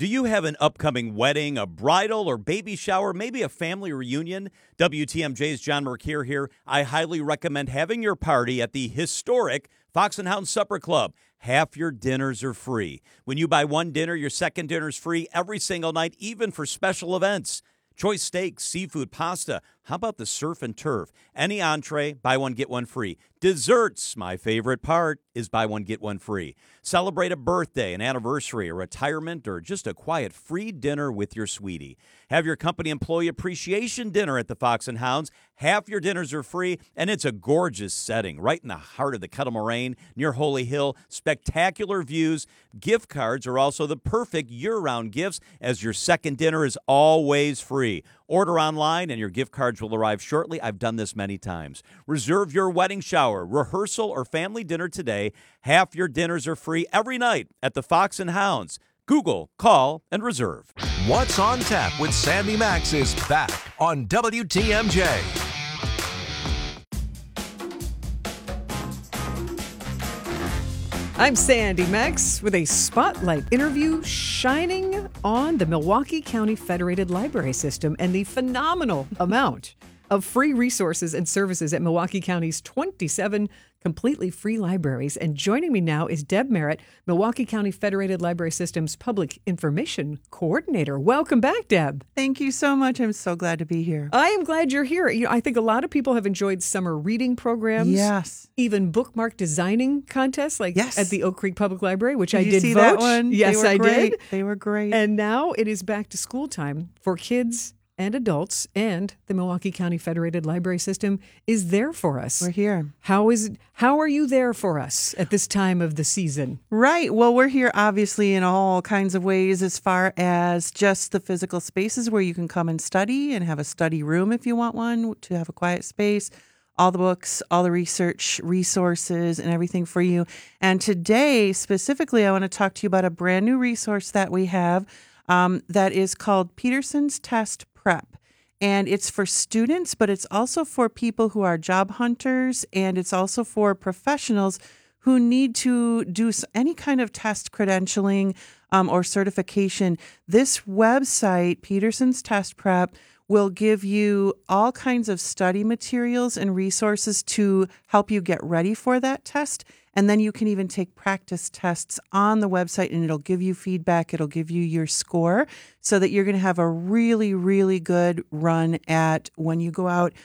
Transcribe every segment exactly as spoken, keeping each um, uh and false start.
Do you have an upcoming wedding, a bridal or baby shower, maybe a family reunion? W T M J's John Mercure here. I highly recommend having your party at the historic Fox and Hound Supper Club. Half your dinners are free. When you buy one dinner, your second dinner's free every single night, even for special events. Choice steaks, seafood, pasta. How about the surf and turf? Any entree, buy one, get one free. Desserts, my favorite part, is buy one, get one free. Celebrate a birthday, an anniversary, a retirement, or just a quiet free dinner with your sweetie. Have your company employee appreciation dinner at the Fox and Hounds. Half your dinners are free, and it's a gorgeous setting right in the heart of the Kettle Moraine near Holy Hill. Spectacular views. Gift cards are also the perfect year-round gifts, as your second dinner is always free. Order online and your gift cards will arrive shortly. I've done this many times. Reserve your wedding shower, rehearsal, or family dinner today. Half your dinners are free every night at the Fox and Hounds. Google, call, and reserve. What's on Tap with Sandy Max is back on W T M J. I'm Sandy Max with a spotlight interview shining on the Milwaukee County Federated Library System and the phenomenal amount of free resources and services at Milwaukee County's twenty-seven completely free libraries. And joining me now is Deb Merritt, Milwaukee County Federated Library System's Public Information Coordinator. Welcome back, Deb. Thank you so much. I'm so glad to be here. I am glad you're here. You know, I think a lot of people have enjoyed summer reading programs. Yes. Even bookmark designing contests like yes. at the Oak Creek Public Library, which did I you did see vote. That one? Yes, they were I great. did. They were great. And now it is back to school time for kids and adults, and the Milwaukee County Federated Library System is there for us. We're here. How is how are you there for us at this time of the season? Right. Well, we're here obviously in all kinds of ways, as far as just the physical spaces where you can come and study and have a study room if you want one, to have a quiet space, all the books, all the research resources and everything for you. And today, specifically, I want to talk to you about a brand new resource that we have um, that is called Peterson's Test Prep. And it's for students, but it's also for people who are job hunters, and it's also for professionals who need to do any kind of test credentialing um, or certification. This website, Peterson's Test Prep, will give you all kinds of study materials and resources to help you get ready for that test. And then you can even take practice tests on the website, and it'll give you feedback. It'll give you your score so that you're going to have a really, really good run at when you go out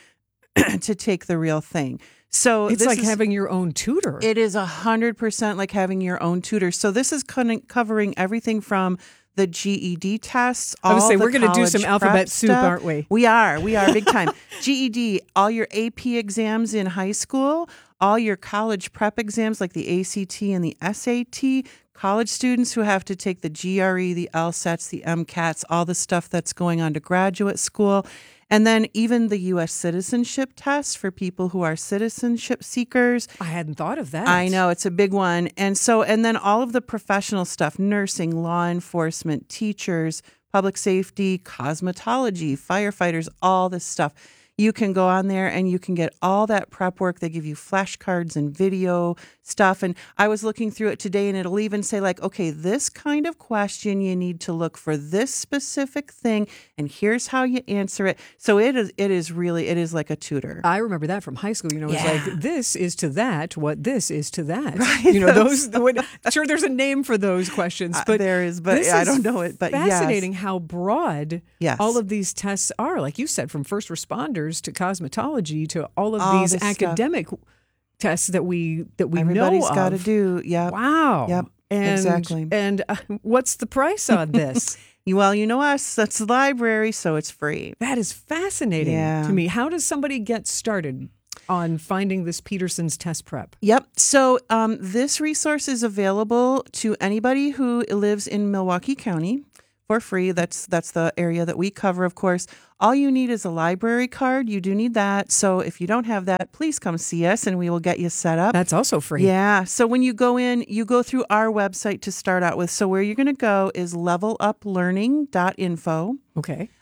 to take the real thing. So it's this like is, having your own tutor. It is one hundred percent like having your own tutor. So this is covering everything from the G E D tests. I was all say the we're going to do some alphabet soup, stuff. aren't we? We are. We are big time. G E D, all your A P exams in high school, all your college prep exams like the A C T and the S A T, college students who have to take the G R E, the LSATs, the MCATs, all the stuff that's going on to graduate school. And then even the U S citizenship test for people who are citizenship seekers. I hadn't thought of that. I know, it's a big one. And so, and then all of the professional stuff, nursing, law enforcement, teachers, public safety, cosmetology, firefighters, all this stuff. You can go on there and you can get all that prep work. They give you flashcards and video stuff. And I was looking through it today, and it'll even say like, okay, this kind of question, you need to look for this specific thing, and here's how you answer it. So it is, it is really, it is like a tutor. I remember that from high school. You know, it's Yeah. like, this is to that what this is to that. Right. You know, those, when, sure, there's a name for those questions, Uh, but there is, but this I is don't know it. But fascinating yes. how broad Yes. all of these tests are. Like you said, from first responders to cosmetology to all of All these this stuff. academic tests that we that we Everybody's know of. got to do. Yeah. Wow. Yep. And, Exactly. And uh, what's the price on this? Well, you know us. That's the library, so it's free. That is fascinating Yeah. to me. How does somebody get started on finding this Peterson's Test Prep? Yep. So um, this resource is available to anybody who lives in Milwaukee County for free. That's that's the area that we cover, of course. All you need is a library card. You do need that. So if you don't have that, please come see us and we will get you set up. That's also free. Yeah. So when you go in, you go through our website to start out with. So where you're going to go is level up learning dot info. Okay.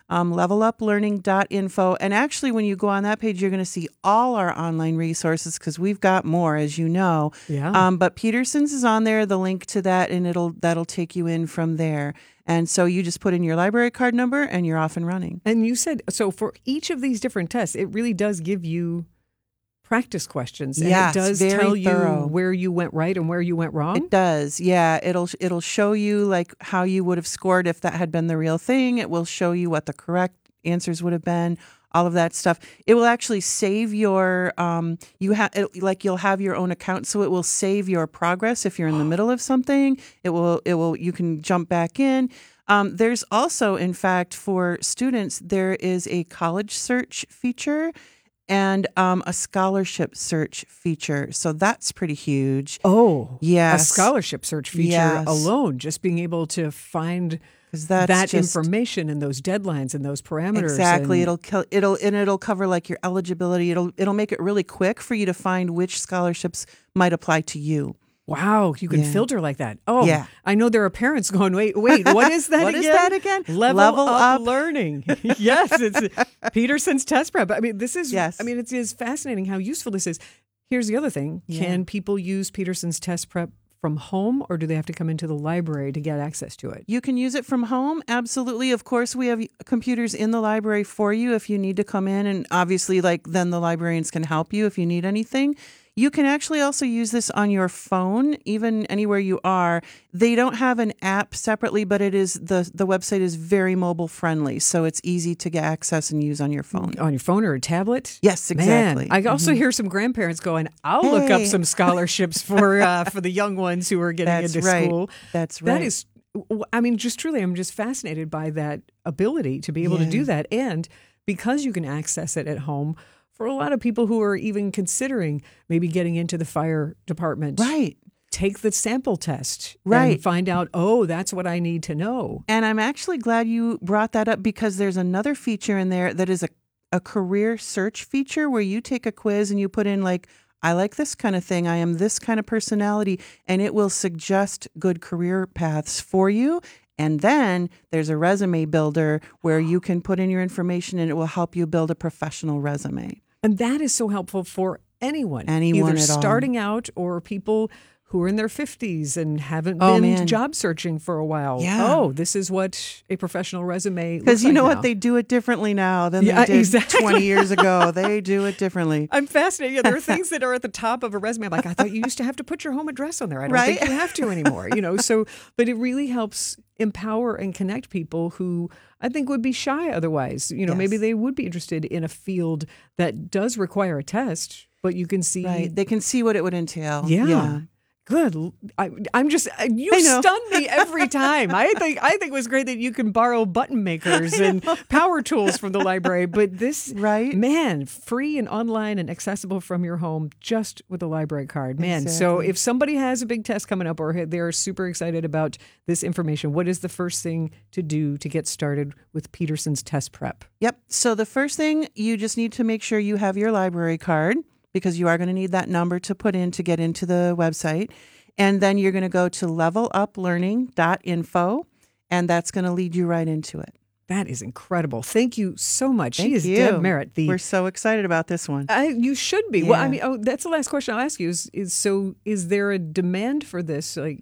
um, level up learning dot info. And actually, when you go on that page, you're going to see all our online resources because we've got more, as you know. Yeah. Um, but Peterson's is on there, the link to that, and it'll that'll take you in from there. And so you just put in your library card number and you're off and running. And you said, so for each of these different tests, it really does give you practice questions. And Yes, it does very tell you thorough. where you went right and where you went wrong. It does. Yeah. It'll it'll show you like how you would have scored if that had been the real thing. It will show you what the correct answers would have been, all of that stuff. It will actually save your um you have like you'll have your own account, so it will save your progress if you're in the middle of something. It will it will you can jump back in. Um, there's also, in fact, for students, there is a college search feature and um, a scholarship search feature. So that's pretty huge. Oh, Yes. A scholarship search feature Yes. alone, just being able to find 'Cause that's that just- information and those deadlines and those parameters. Exactly. and- It'll kill, it'll and it'll cover like your eligibility. It'll it'll make it really quick for you to find which scholarships might apply to you. Wow, you can Yeah. filter like that. Oh, Yeah. I know there are parents going, wait, wait, what is that What again? is that again? Level, Level up, up. learning. Yes, it's Peterson's test prep. I mean, this is, Yes. I mean, it is fascinating how useful this is. Here's the other thing. Yeah. Can people use Peterson's test prep from home, or do they have to come into the library to get access to it? You can use it from home. Absolutely. Of course, we have computers in the library for you if you need to come in. And obviously, like then the librarians can help you if you need anything. You can actually also use this on your phone, even anywhere you are. They don't have an app separately, but it is the the website is very mobile friendly, so it's easy to get access and use on your phone. On your phone or a tablet? Yes, exactly. Man, I also hear some grandparents going, I'll look up Hey. some scholarships for uh, for the young ones who are getting That's into right. school. That's right. That is, I mean, just truly, I'm just fascinated by that ability to be able to Yeah. do that. And because you can access it at home, for a lot of people who are even considering maybe getting into the fire department, Right. take the sample test Right. and find out, oh, that's what I need to know. And I'm actually glad you brought that up because there's another feature in there that is a, a career search feature where you take a quiz and you put in like, I like this kind of thing. I am this kind of personality, and it will suggest good career paths for you. And then there's a resume builder where you can put in your information and it will help you build a professional resume. And that is so helpful for anyone, Anyone either at all. starting out or people who are in their fifties and haven't Oh, been man. job searching for a while. Yeah. Oh, this is what a professional resume looks Because you like know now. what? They do it differently now than Yeah, they did exactly. twenty years ago. They do it differently. I'm fascinated. Yeah, there are things that are at the top of a resume. I'm like, I thought you used to have to put your home address on there. I don't Right? think you have to anymore. You know, so but it really helps empower and connect people who I think would be shy otherwise. You know, maybe Yes. they would be interested in a field that does require a test, but you can see Right. They can see what it would entail. Yeah. Good. I, I'm just you I know. stun me every time. I think I think it was great that you can borrow button makers and power tools from the library, but this Right? man, free and online and accessible from your home just with a library card. Man, so Exactly. if somebody has a big test coming up or they're super excited about this information, what is the first thing to do to get started with Peterson's test prep? Yep. So the first thing, you just need to make sure you have your library card because you are going to need that number to put in to get into the website. And then you're going to go to level up learning dot info, and that's going to lead you right into it. That is incredible. Thank you so much. Thank she is you. Deb Merritt, the We're so excited about this one. I, you should be. Well, I Yeah. mean, oh, that's the last question I'll ask you. Is is so? Is there a demand for this? Like,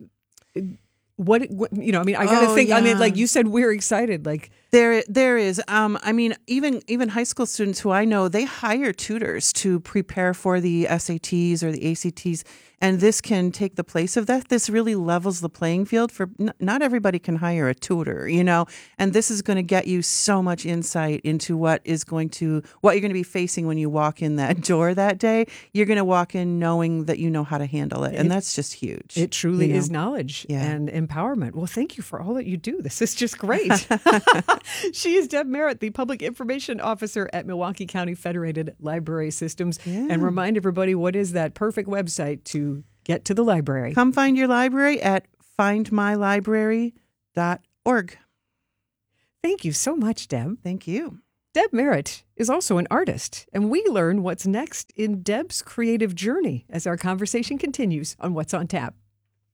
what? what you know? I mean, I got to Oh, think. I mean, yeah. like you said, we're excited. Like, There, there is. Um, I mean, even even high school students who I know, they hire tutors to prepare for the S A Ts or the A C Ts, and this can take the place of that. This really levels the playing field for n- not everybody can hire a tutor, you know. And this is going to get you so much insight into what is going to what you're going to be facing when you walk in that door that day. You're going to walk in knowing that you know how to handle it, and It- that's just huge. it truly you know? is knowledge Yeah. and empowerment. Well, thank you for all that you do. This is just great. She is Deb Merritt, the Public Information Officer at Milwaukee County Federated Library Systems. Yeah. And remind everybody, what is that perfect website to get to the library? Come find your library at find my library dot org. Thank you so much, Deb. Thank you. Deb Merritt is also an artist, and we learn what's next in Deb's creative journey as our conversation continues on What's on Tap.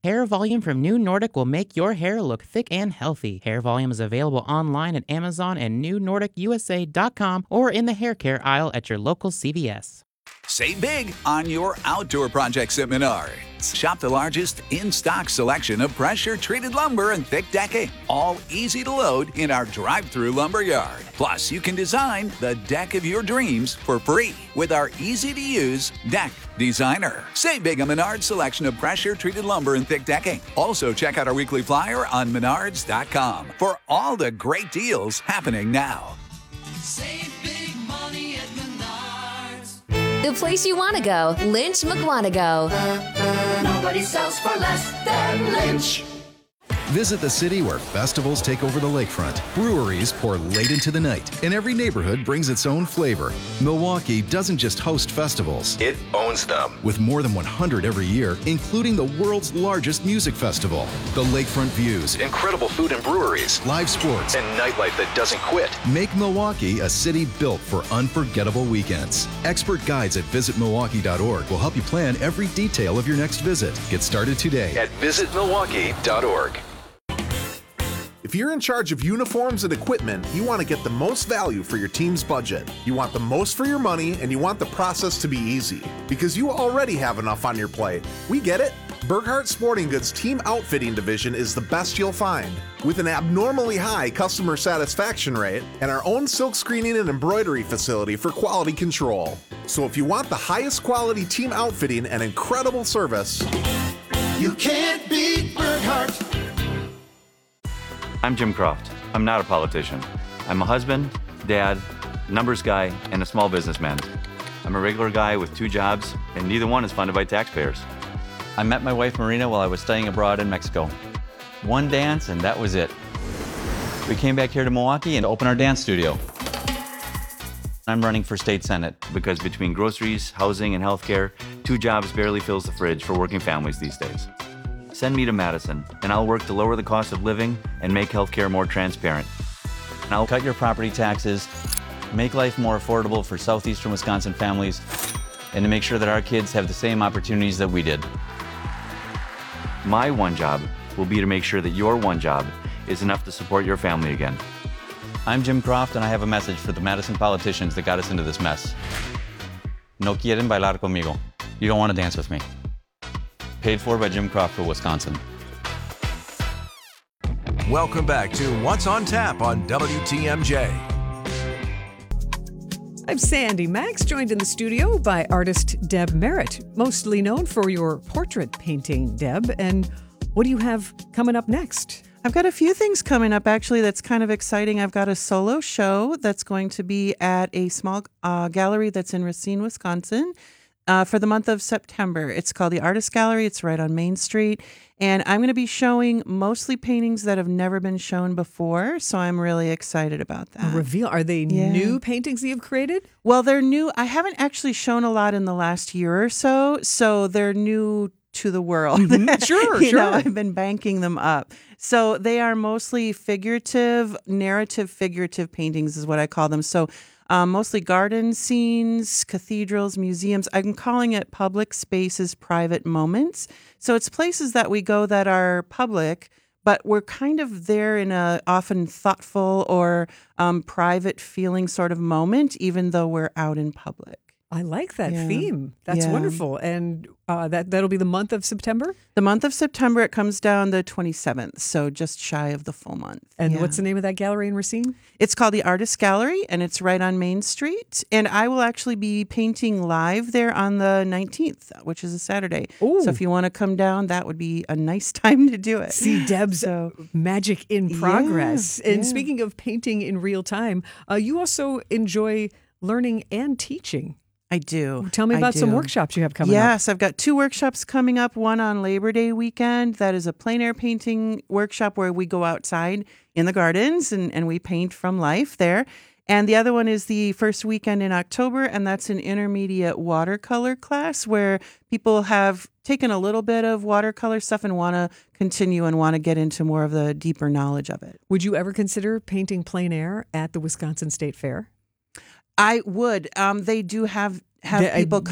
Hair Volume from New Nordic will make your hair look thick and healthy. Hair Volume is available online at Amazon and new nordic u s a dot com or in the hair care aisle at your local C V S. Save big on your outdoor projects at Menards. Shop the largest in-stock selection of pressure-treated lumber and thick decking, all easy to load in our drive-through lumber yard. Plus, you can design the deck of your dreams for free with our easy-to-use Deck Designer. Save big on Menards' selection of pressure-treated lumber and thick decking. Also, check out our weekly flyer on menards dot com for all the great deals happening now. Save big money at Menards. The place you want to go, Lynch McWanago. Nobody sells for less than Lynch. Visit the city where festivals take over the lakefront, breweries pour late into the night, and every neighborhood brings its own flavor. Milwaukee doesn't just host festivals, It owns them. with more than one hundred every year, including the world's largest music festival. The Lakefront Views, Incredible food and breweries, live sports, and nightlife that doesn't quit. make Milwaukee a city built for unforgettable weekends. Expert guides at visit milwaukee dot org will help you plan every detail of your next visit. Get started today. At visit milwaukee dot org. If you're in charge of uniforms and equipment, you want to get the most value for your team's budget. You want the most for your money, and you want the process to be easy. Because you already have enough on your plate. We get it. Burghardt Sporting Goods Team Outfitting Division is the best you'll find. With an abnormally high customer satisfaction rate and our own silk screening and embroidery facility for quality control. So if you want the highest quality team outfitting and incredible service, You can't beat Burghardt. I'm Jim Croft. I'm not a politician. I'm a husband, dad, numbers guy, and a small businessman. I'm a regular guy with two jobs, and neither one is funded by taxpayers. I met my wife Marina while I was studying abroad in Mexico. One dance, and that was it. We came back here to Milwaukee and opened our dance studio. I'm running for state senate because between groceries, housing, and healthcare, two jobs barely fills the fridge for working families these days. Send me to Madison, and I'll work to lower the cost of living and make healthcare more transparent. And I'll cut your property taxes, make life more affordable for southeastern Wisconsin families, and to make sure that our kids have the same opportunities that we did. My one job will be to make sure that your one job is enough to support your family again. I'm Jim Croft, and I have a message for the Madison politicians that got us into this mess. No quieren bailar conmigo. You don't want to dance with me. Paid for by Jim Croft for Wisconsin. Welcome back to What's on Tap on W T M J. I'm Sandy Max, joined in the studio by artist Deb Merritt, mostly known for your portrait painting, Deb. And what do you have coming up next? I've got a few things coming up, actually, that's kind of exciting. I've got a solo show that's going to be at a small uh, gallery that's in Racine, Wisconsin, uh, for the month of September. It's called the Artist Gallery. It's right on Main Street. And I'm going to be showing mostly paintings that have never been shown before, so I'm really excited about that. Reveal. Are they Yeah. new paintings that you've created? Well, they're new. I haven't actually shown a lot in the last year or so, so they're new to the world. Mhm. Sure, you know, sure. I've been banking them up. So they are mostly figurative, narrative figurative paintings is what I call them. So um, mostly garden scenes, cathedrals, museums. I'm calling it public spaces, private moments. So it's places that we go that are public, but we're kind of there in a often thoughtful or um, private feeling sort of moment, even though we're out in public. I like that Yeah. theme. That's Yeah. wonderful. And uh, that, that'll be the month of September? The month of September, it comes down the twenty-seventh, so just shy of the full month. And Yeah. what's the name of that gallery in Racine? It's called the Artist Gallery, and it's right on Main Street. And I will actually be painting live there on the nineteenth, which is a Saturday. Ooh. So if you want to come down, that would be a nice time to do it. See Deb's So- magic in progress. Yeah, and yeah. speaking of painting in real time, uh, you also enjoy learning and teaching. I do. Tell me I about some do. workshops you have coming up. Yes, I've got two workshops coming up. One on Labor Day weekend. That is a plein air painting workshop where we go outside in the gardens and, and we paint from life there. And the other one is the first weekend in October, and that's an intermediate watercolor class where people have taken a little bit of watercolor stuff and want to continue and want to get into more of the deeper knowledge of it. Would you ever consider painting plein air at the Wisconsin State Fair? I would. Um, they do have have The- I- people